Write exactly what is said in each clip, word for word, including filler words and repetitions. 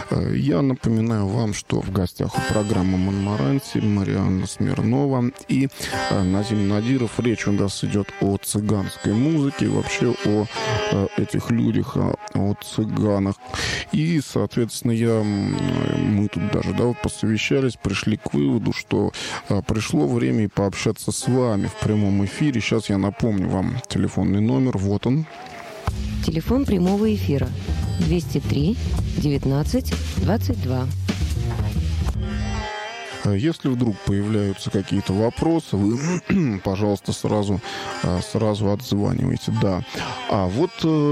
Я напоминаю вам, что в гостях у программы «Монмаранси» Марианна Смирнова и Назим Надиров. Речь у нас идет о цыганской музыке, вообще о этих людях, о цыганах. И, соответственно, я, мы тут даже да, посовещались, пришли к выводу, что пришло время пообщаться с вами в прямом эфире. Сейчас я напомню вам телефонный номер. Вот он. Телефон прямого эфира двести три девятнадцать двадцать два. Если вдруг появляются какие-то вопросы, вы, пожалуйста, сразу, сразу отзванивайте. Да. А вот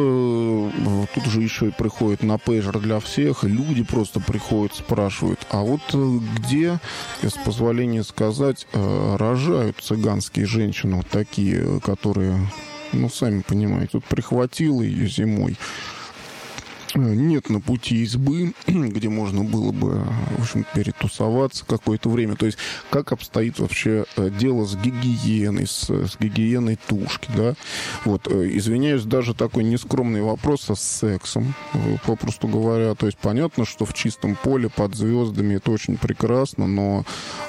э, тут же еще и приходит на пейджер для всех, и люди просто приходят, спрашивают, а вот где, с позволения сказать, рожают цыганские женщины, вот такие, которые, ну, сами понимаете, тут прихватило ее зимой. Нет на пути избы, где можно было бы, в общем, перетусоваться какое-то время. То есть, как обстоит вообще дело с гигиеной, с, с гигиеной тушки, да? Вот, извиняюсь, даже такой нескромный вопрос со сексом, попросту говоря. То есть, понятно, что в чистом поле под звездами это очень прекрасно, но,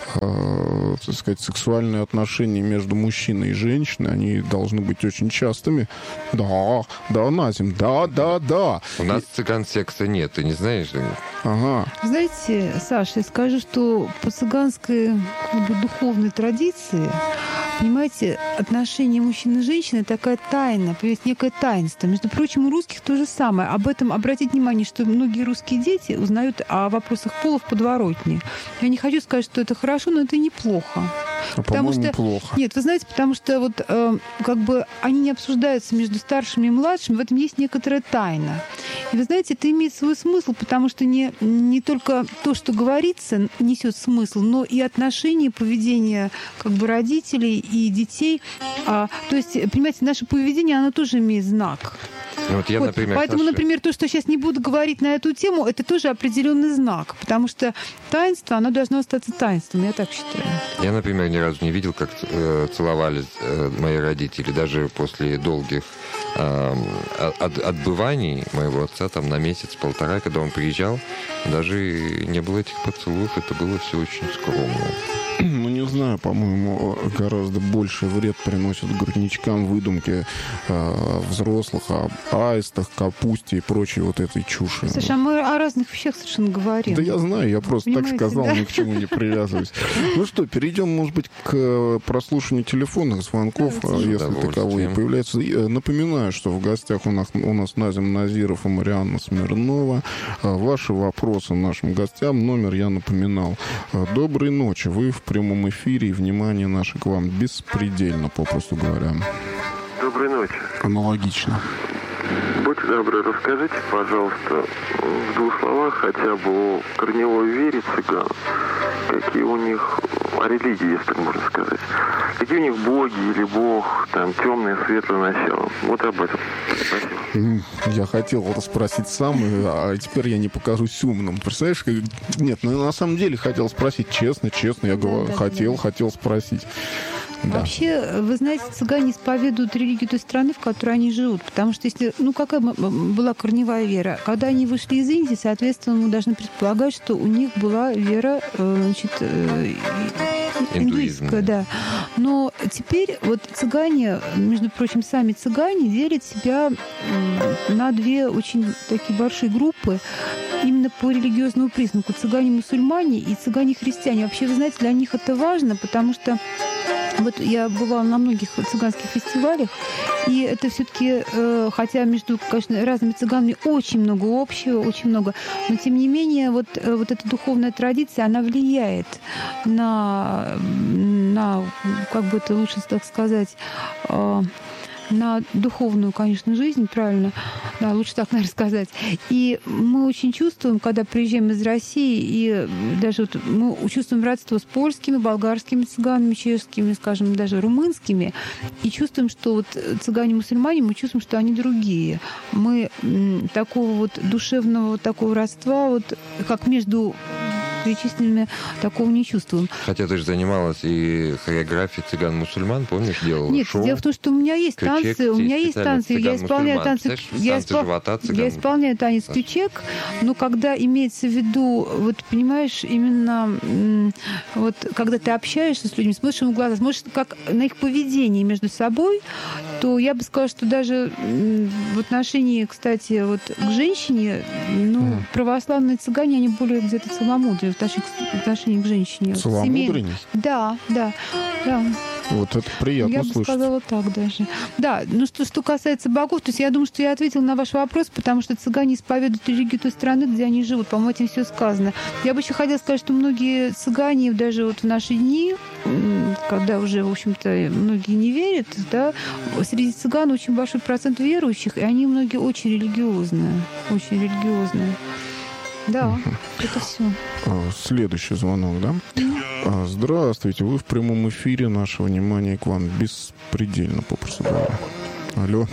э, так сказать, сексуальные отношения между мужчиной и женщиной, они должны быть очень частыми. Да, да, Назим, да, да, да. У нас цыган секса нет, ты не знаешь? Ага. Знаете, Саша, я скажу, что по цыганской как бы, духовной традиции, понимаете, отношения мужчины и женщины такая тайна, понимаете, некое таинство. Между прочим, у русских то же самое. Об этом обратите внимание, что многие русские дети узнают о вопросах пола в подворотне. Я не хочу сказать, что это хорошо, но это неплохо. А, потому что плохо. Нет, вы знаете, потому что вот э, как бы они не обсуждаются между старшими и младшими, в этом есть некоторая тайна. И вы знаете, это имеет свой смысл, потому что не, не только то, что говорится, несет смысл, но и отношение, поведение как бы родителей и детей. А, то есть, понимаете, наше поведение, оно тоже имеет знак. Вот я, вот, например, поэтому, Саша... например, то, что я сейчас не буду говорить на эту тему, это тоже определенный знак, потому что таинство, оно должно остаться таинством, я так считаю. Я, например, ни разу не видел, как э, целовались э, мои родители, даже после долгих э, от, отбываний моего отца там на месяц-полтора, когда он приезжал, даже не было этих поцелуев, это было все очень скромно. Ну, не знаю, по-моему, гораздо больший вред приносят грудничкам выдумки э, взрослых об аистах, капусте и прочей вот этой чуши. Слушай, а мы о разных вещах совершенно говорим. Да я знаю, я просто Понимаете, так сказал, да? ни к чему не привязываюсь. Ну что, перейдем, может быть, к прослушиванию телефонных звонков, если таковые появляются. Напоминаю, что в гостях у нас, у нас Назим Надиров и Марианна Смирнова. Ваши вопросы нашим гостям. Номер я напоминал. Доброй ночи. Вы в прямом эфире, и внимание наше к вам беспредельно, попросту говоря. Доброй ночи. Аналогично. Будьте добры, расскажите, пожалуйста, в двух словах хотя бы о корневой вере цыган. Какие у них, о религии, если так можно сказать. Какие у них боги или бог, там, темное, светлое начало. Вот об этом. Спасибо. Я хотел это спросить сам, а теперь я не покажусь умным. Представляешь? Нет, ну на самом деле хотел спросить честно, честно. Я говорю, да, хотел, да. хотел спросить. Да. Вообще, вы знаете, цыгане исповедуют религию той страны, в которой они живут. Потому что если, ну, какая была корневая вера? Когда они вышли из Индии, соответственно, мы должны предполагать, что у них была вера, значит, индуистская, да. Но теперь вот цыгане, между прочим, сами цыгане делят себя на две очень такие большие группы именно по религиозному признаку. Цыгане-мусульмане и цыгане-христиане. Вообще, вы знаете, для них это важно, потому что вот я бывала на многих цыганских фестивалях, и это все-таки, э, хотя между, конечно, разными цыганами очень много общего, очень много, но тем не менее вот, э, вот эта духовная традиция, она влияет на, на как бы это лучше так сказать, э, на духовную, конечно, жизнь, правильно, да, лучше так, наверное, сказать. И мы очень чувствуем, когда приезжаем из России, и даже вот мы чувствуем родство с польскими, болгарскими цыганами, чешскими, скажем, даже румынскими, и чувствуем, что вот цыгане-мусульмане, мы чувствуем, что они другие. Мы такого вот душевного такого родства, вот как между перечисленными такого не чувствуем. Хотя ты же занималась и хореографией цыган-мусульман, помнишь, делала Нет, шоу? дело в том, что у меня есть Крючек, танцы, у меня есть танцы, я исполняю танцы, я, танцы испол... живота, цыган... я исполняю танец крючек, но когда имеется в виду, вот понимаешь, именно вот когда ты общаешься с людьми, смотришь им в глаза, смотришь как на их поведение между собой, то я бы сказала, что даже в отношении, кстати, вот к женщине, ну, mm. православные цыгане, они более где-то целомудренные в отношении, в отношении к женщине. Целомудреннее? Да, да, да. Вот это приятно я слышать. Я бы сказала так даже. Да, ну что, что касается богов, то есть я думаю, что я ответила на ваш вопрос, потому что цыгане исповедуют религию той страны, где они живут. По-моему, этим все сказано. Я бы еще хотела сказать, что многие цыгане, даже вот в наши дни, когда уже, в общем-то, многие не верят, да, среди цыган очень большой процент верующих, и они многие очень религиозные. Очень религиозные. Да, угу. Это все. Следующий звонок, да? Mm. Здравствуйте, вы в прямом эфире. Наше внимание к вам беспредельно, попросту говоря. Алло.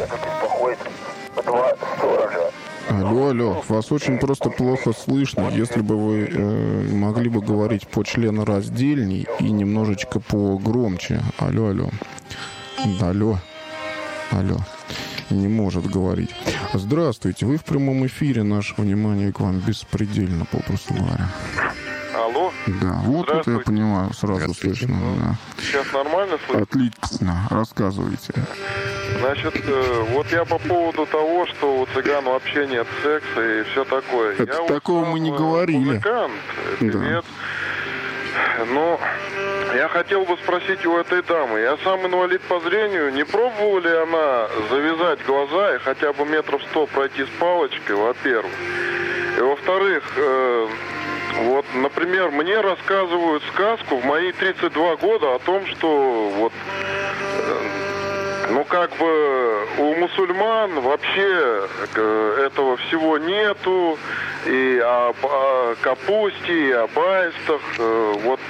Алло, алло. Вас очень просто плохо слышно. Если бы вы э, могли бы говорить почленораздельней и немножечко погромче. Алло, алло. Алло. Алло. Не может говорить. Здравствуйте, вы в прямом эфире. Наше внимание к вам беспредельно, попросту говоря. Алло? Да, вот это я понимаю, сразу слышно. Да. Сейчас нормально слышно? Отлично, рассказывайте. Значит, вот я по поводу того, что у цыган вообще нет секса и все такое. Это я такого вот, мы не говорили. Музыкант, певец. Да. Но я хотел бы спросить у этой дамы. Я сам инвалид по зрению. Не пробовала ли она завязать глаза и хотя бы метров сто пройти с палочкой, во-первых. И во-вторых, э, вот, например, мне рассказывают сказку в мои тридцать два года о том, что вот... Э, Ну, как бы у мусульман вообще этого всего нету. И о, о капусте, и о баистах. Вот,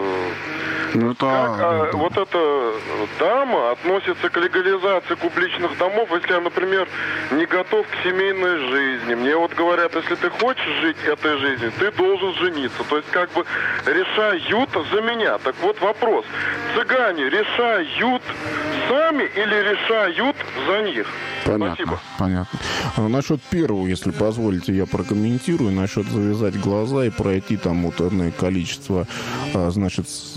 ну, это... как, а, вот эта дама относится к легализации публичных домов, если я, например, не готов к семейной жизни. Мне вот говорят, если ты хочешь жить этой жизнью, ты должен жениться. То есть, как бы решают за меня. Так вот вопрос. Цыгане решают сами или решают за них? Понятно, Спасибо. Понятно. А насчет первого, если позволите, я прокомментирую. Насчет завязать глаза и пройти там вот одно количество, значит, с,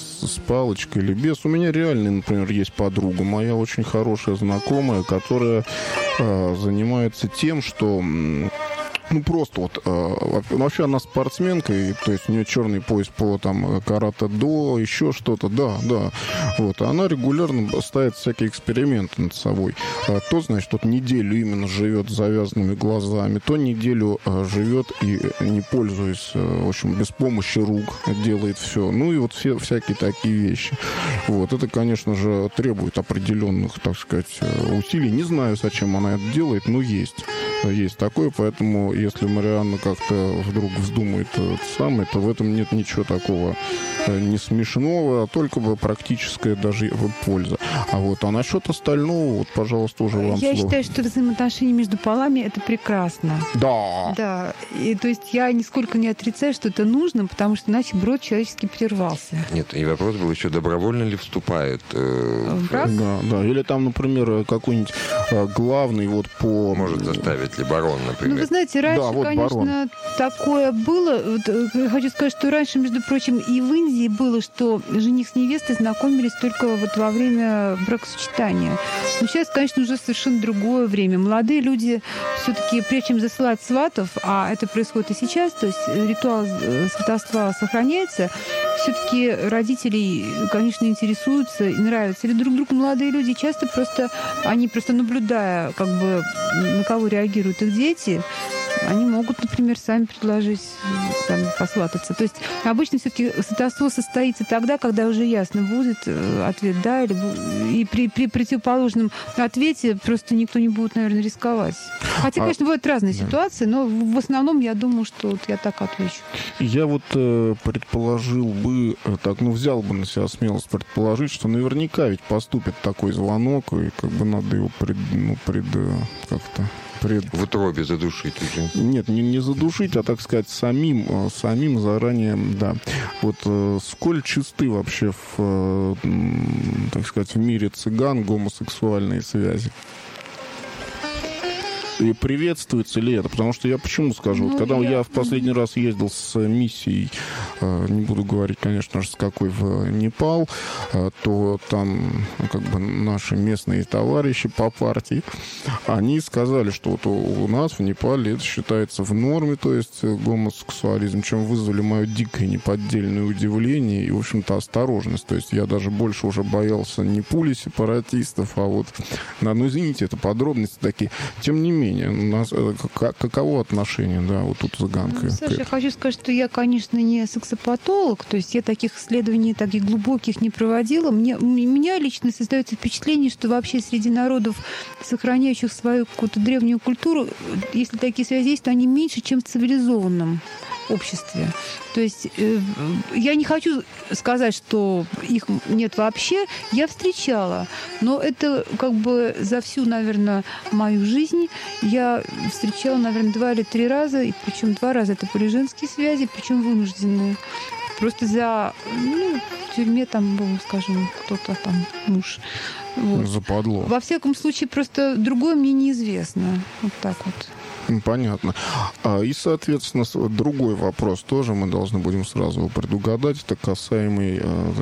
с палочкой или без. У меня реально, например, есть подруга моя, очень хорошая знакомая, которая а, занимается тем, что... Ну, просто вот, э, вообще она спортсменка, и, то есть у нее черный пояс по там карате-до, еще что-то, да, да. Вот, она регулярно ставит всякие эксперименты над собой. А, то, значит, вот неделю именно живет с завязанными глазами, то неделю а, живет и не пользуясь, а, в общем, без помощи рук делает все. Ну, и вот все всякие такие вещи. Вот, это, конечно же, требует определенных, так сказать, усилий. Не знаю, зачем она это делает, но есть. Есть такое, поэтому если Марианна как-то вдруг вздумает это самое, то в этом нет ничего такого не смешного, а только бы практическая даже польза. А вот а насчет остального, вот, пожалуйста, уже вам Я слово. считаю, что взаимоотношения между полами — это прекрасно. Да. Да. И, то есть я нисколько не отрицаю, что это нужно, потому что иначе брод человеческий прервался. Нет, и вопрос был еще, добровольно ли вступают э, в брак? Да, да. Или там, например, какой-нибудь э, главный вот по... Может заставить ли барон, например. Ну, вы знаете, раньше, да, вот конечно, барон. Такое было. Вот, я хочу сказать, что раньше, между прочим, и в Индии было, что жених с невестой знакомились только вот во время бракосочетания. Но сейчас, конечно, уже совершенно другое время. Молодые люди все-таки, прежде чем засылать сватов, а это происходит и сейчас, то есть ритуал сватовства сохраняется, все-таки родителей, конечно, интересуются и нравятся. Или друг другу молодые люди часто просто, они просто наблюдая, как бы, на кого реагируют их дети, они могут, например, сами предложить там, посвататься. То есть обычно все-таки сватовство состоится тогда, когда уже ясно будет ответ «да», или, и при, при противоположном ответе просто никто не будет, наверное, рисковать. Хотя, конечно, бывают разные да. ситуации, но в основном я думаю, что вот я так отвечу. Я вот э, предположил бы, так, ну, взял бы на себя смелость предположить, что наверняка ведь поступит такой звонок, и как бы надо его пред, ну, пред, как-то Пред... В утробе задушить уже. Нет, не, не задушить, а, так сказать, самим, самим заранее, да. Вот э, сколь чисты вообще в, э, так сказать, в мире цыган гомосексуальные связи? И приветствуется ли это? Потому что я почему скажу? Ну, вот, когда я... я в последний раз ездил с миссией, э, не буду говорить, конечно же, с какой, в Непал, э, то там ну, как бы наши местные товарищи по партии, они сказали, что вот у, у нас в Непале это считается в норме, то есть гомосексуализм, чем вызвали мое дикое неподдельное удивление и, в общем-то, осторожность. То есть я даже больше уже боялся не пули сепаратистов, а вот, ну, извините, это подробности такие. Тем не менее, у нас, каково отношение, да, вот тут цыганка? Ну, Саша, я хочу сказать, что я, конечно, не сексопатолог, то есть я таких исследований, таких глубоких не проводила. Мне, у меня лично создается впечатление, что вообще среди народов, сохраняющих свою какую-то древнюю культуру, если такие связи есть, то они меньше, чем в цивилизованном обществе. То есть э, я не хочу сказать, что их нет вообще. Я встречала, но это как бы за всю, наверное, мою жизнь я встречала, наверное, два или три раза, и причем два раза это были женские связи, причем вынужденные. Просто за, ну, в тюрьме там был, скажем, кто-то там, муж. Вот. Западло. Во всяком случае, просто другое мне неизвестно. Вот так вот. Понятно. А, и, соответственно, другой вопрос тоже мы должны будем сразу предугадать. Это касаемый